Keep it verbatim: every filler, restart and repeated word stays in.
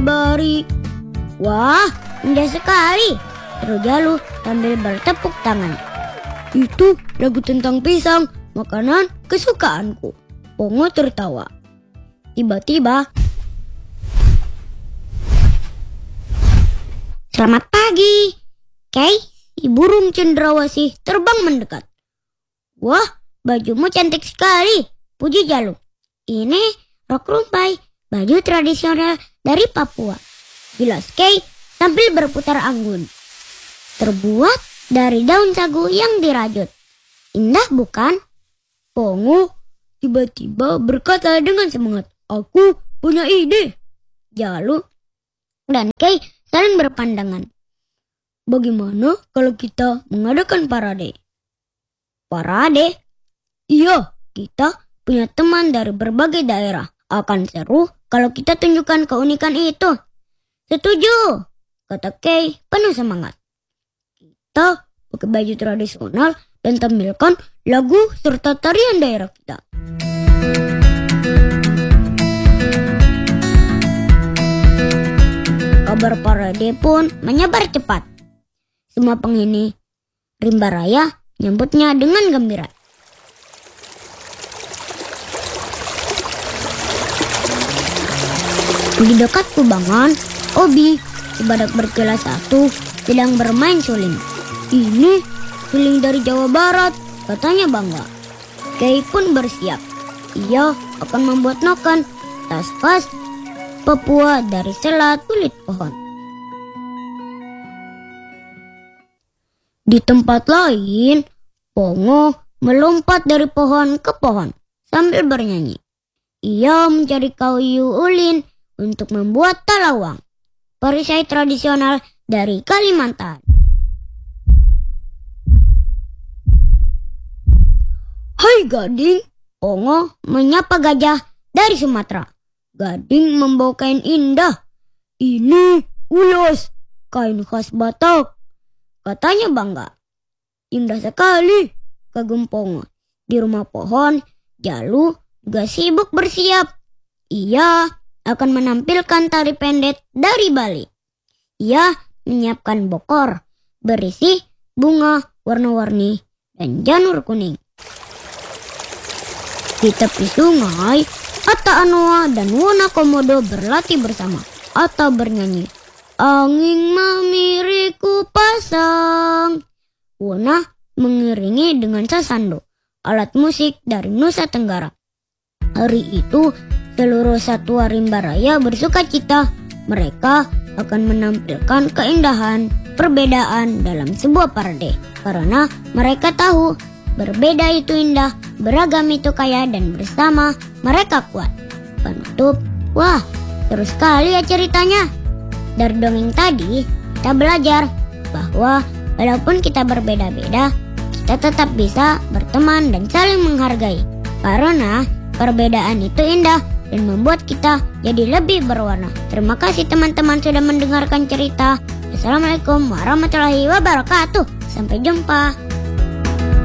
sanubari. Wah, indah sekali, seru Jalu sambil bertepuk tangan. Itu lagu tentang pisang, makanan kesukaanku. Pongo tertawa. Tiba-tiba, selamat pagi, Kay. Si burung cendrawasih terbang mendekat. Wah, bajumu cantik sekali, puji Jalu. Ini rok rumpai, baju tradisional dari Papua. Jelas Kay sambil berputar anggun. Terbuat dari daun sagu yang dirajut. Indah bukan? Pongo tiba-tiba berkata dengan semangat. Aku punya ide. Jalu dan Kay saling berpandangan. Bagaimana kalau kita mengadakan parade? Parade? Iya, kita punya teman dari berbagai daerah. Akan seru kalau kita tunjukkan keunikan itu. Setuju, kata Kay penuh semangat. Kita pakai baju tradisional dan tampilkan lagu serta tarian daerah kita. Kabar parade pun menyebar cepat. Semua penghuni Rimba Raya menyambutnya dengan gembira. Di dekat kubangan, Obi, sebadak berkelas satu, sedang bermain suling. Ini suling dari Jawa Barat, katanya bangga. Kay pun bersiap. Ia akan membuat noken, tas khas Papua dari sela kulit pohon. Di tempat lain, Pongo melompat dari pohon ke pohon sambil bernyanyi. Ia mencari kayu ulin untuk membuat talawang, perisai tradisional dari Kalimantan. Hai Gading, Pongo menyapa gajah dari Sumatera. Gading membawa kain indah. Ini ulos, kain khas Batak, katanya bangga. Indah sekali, kagum Pongo. Di rumah pohon, Jalu juga sibuk bersiap. Ia akan menampilkan tari pendek dari Bali. Ia menyiapkan bokor berisi bunga warna-warni dan janur kuning. Di tepi sungai, Atta Anoa dan Wona Komodo berlatih bersama. Atta bernyanyi, angin mamiriku pasang. Wona mengiringi dengan sasando, alat musik dari Nusa Tenggara. Hari itu, seluruh satwa Rimba Raya bersuka cita. Mereka akan menampilkan keindahan perbedaan dalam sebuah parade. Karena mereka tahu berbeda itu indah, beragam itu kaya, dan bersama mereka kuat. Penutup, wah seru sekali ya ceritanya. Dari dongeng tadi, kita belajar bahwa walaupun kita berbeda-beda, kita tetap bisa berteman dan saling menghargai. Karena perbedaan itu indah dan membuat kita jadi lebih berwarna. Terima kasih teman-teman sudah mendengarkan cerita. Assalamualaikum warahmatullahi wabarakatuh. Sampai jumpa.